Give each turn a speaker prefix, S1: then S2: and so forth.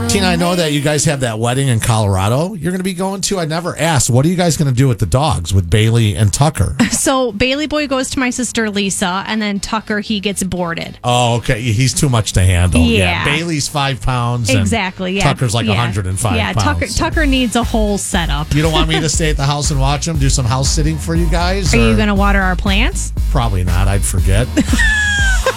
S1: Tina, I know that you guys have that wedding in Colorado you're going to be going to. I never asked. What are you guys going to do with the dogs, with Bailey and Tucker?
S2: So Bailey Boy goes to my sister Lisa, and then Tucker, he gets boarded.
S1: Oh, okay. He's too much to handle.
S2: Yeah.
S1: Bailey's 5 pounds.
S2: Exactly. Yeah.
S1: Tucker's like 105 pounds.
S2: Yeah, Tucker needs a whole setup.
S1: You don't want me to stay at the house and watch him, do some house sitting for you guys?
S2: Are you going to water our plants?
S1: Probably not. I'd forget.